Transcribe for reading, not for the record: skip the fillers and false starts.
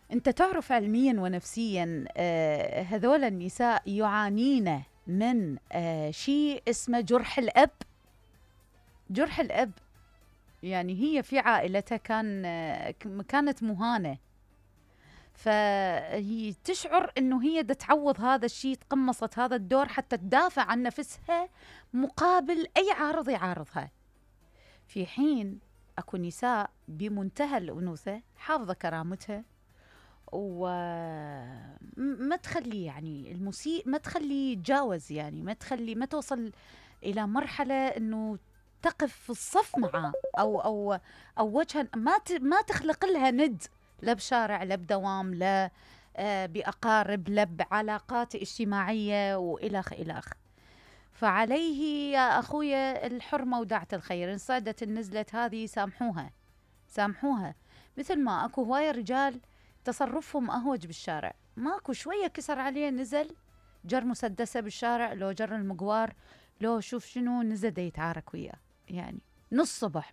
انت تعرف علميا ونفسيا هذول النساء يعانين من شيء اسمه جرح الأب. جرح الأب، يعني هي في عائلتها كانت مهانة، فهي تشعر انه هي دا تعوض هذا الشيء، تقمصت هذا الدور حتى تدافع عن نفسها مقابل اي عارض يعارضها. في حين اكو نساء بمنتهى الانوثه حافظه كرامتها، وما تخلي يعني المسيء، ما تخلي يتجاوز، يعني ما توصل الى مرحله انه تقف في الصف معه، او وجها ما تخلق لها ند، لا بشارع لا بدوام لا باقارب لا بعلاقات اجتماعيه والى الى. فعليه يا اخويا الحرمه وداعة الخير، ان صعدت النزلت هذه سامحوها، سامحوها. مثل ما اكو هوايه رجال تصرفهم اهوج بالشارع، ماكو شويه كسر عليه نزل جر مسدسه بالشارع، لو جر المقوار، لو شوف شنو نزل دا يتعارك وياه، يعني نص صبح